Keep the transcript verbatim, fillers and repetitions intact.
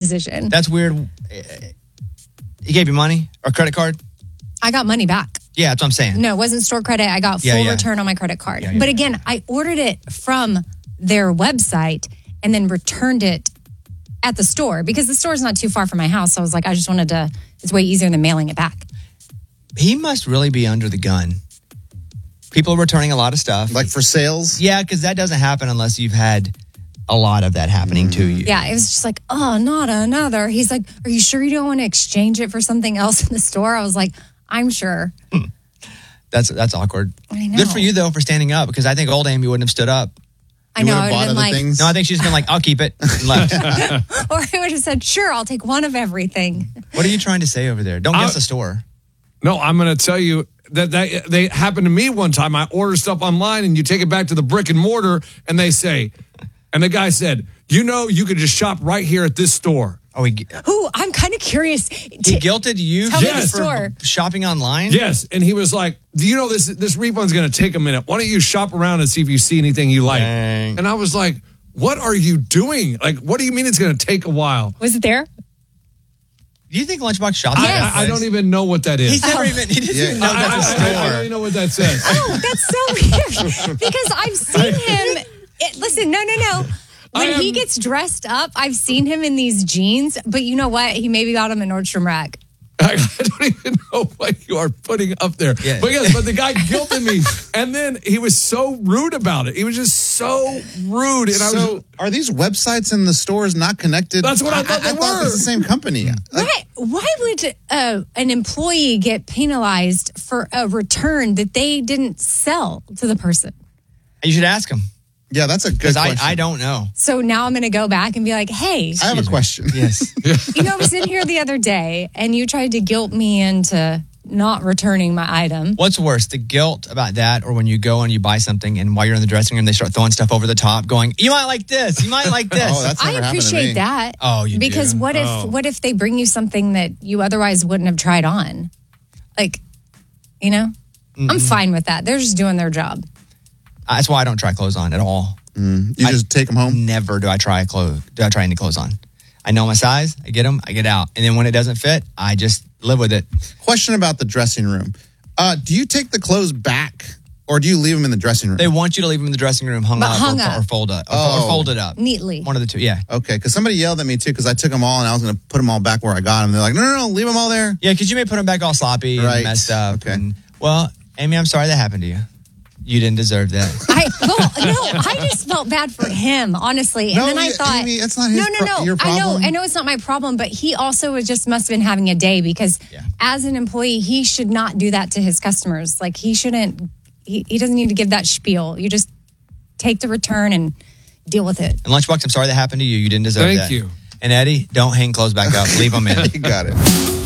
decision. That's weird. He gave you money or credit card? I got money back. Yeah, that's what I'm saying. No, it wasn't store credit. I got full Yeah, yeah. return on my credit card. Yeah, yeah, but yeah. again, I ordered it from their website and then returned it at the store because the store's not too far from my house. So I was like, I just wanted to, it's way easier than mailing it back. He must really be under the gun. People are returning a lot of stuff. Like for sales? Yeah, because that doesn't happen unless you've had a lot of that happening mm. to you. Yeah, it was just like, oh, not another. He's like, are you sure you don't want to exchange it for something else in the store? I was like, I'm sure. Hmm. That's that's awkward. I know. Good for you, though, for standing up, because I think old Amy wouldn't have stood up. I know. I would have been like, things? No, I think she's been like, I'll keep it, and left. Or I would have said, sure, I'll take one of everything. What are you trying to say over there? Don't guess the store. No, I'm going to tell you that, that they happened to me one time. I order stuff online and you take it back to the brick and mortar and they say, and the guy said, you know, you could just shop right here at this store. Oh, he, Ooh, I'm kind of curious. He guilted you Tell me yes. the store. for shopping online? Yes. And he was like, do you know this this refund's going to take a minute? Why don't you shop around and see if you see anything you like? Dang. And I was like, what are you doing? Like, what do you mean it's going to take a while? Was it there? Do you think Lunchbox shops Yes. at that I, I place? don't even know what that is. He's never even, he doesn't Yeah. even know I, that's a I- store. I- I don't even know what that says. Oh, that's so weird. Because I've seen him. It, listen, no, no, no. When I am- he gets dressed up, I've seen him in these jeans. But you know what? He maybe got them at Nordstrom Rack. I, I don't even know what you are putting up there. Yeah. But yes, but the guy guilted me. And then he was so rude about it. He was just so rude. And I was So are these websites in the stores not connected? That's what I thought they I, thought were. it's the same company. Like, Why, why would uh, an employee get penalized for a return that they didn't sell to the person? You should ask him, yeah, that's a good because I, question. I don't know. So now I'm going to go back and be like, hey, I have a question. Yes. you know, I was in here the other day and you tried to guilt me into not returning my item. What's worse, the guilt about that, or when you go and you buy something and while you're in the dressing room, they start throwing stuff over the top, going, you might like this, you might like this. Oh, that's I never happened to me. appreciate that. Oh, you do? Because what if Oh. what if they bring you something that you otherwise wouldn't have tried on? Like, you know? Mm-mm. I'm fine with that. They're just doing their job. That's why I don't try clothes on at all. Mm, you I- just take them home? Never do I try clothes. Do I try any clothes on? I know my size. I get them. I get out, and then when it doesn't fit, I just live with it. Question about the dressing room. Uh, do you take the clothes back or do you leave them in the dressing room? They want you to leave them in the dressing room, hung But up, hung or, up. or fold up, or, Oh. or folded up Neatly. One of the two. Yeah, Okay, because somebody yelled at me too because I took them all and I was going to put them all back where I got them. They're like, no, no, no, leave them all there. yeah. Because you may put them back all sloppy Right. and messed up. Okay. And, well, Amy, I'm sorry that happened to you. You didn't deserve that. I well, no, I just felt bad for him, honestly. And No, then I you- thought, Amy, it's not his no, no, pro- no. your I know, problem. I know, it's not my problem, but he also was just must have been having a day because Yeah. as an employee, he should not do that to his customers. Like he shouldn't. He, he doesn't need to give that spiel. You just take the return and deal with it. And Lunchbox, I'm sorry that happened to you. You didn't deserve Thank that. you. And Eddie, don't hang clothes back up. Leave them in. You got it.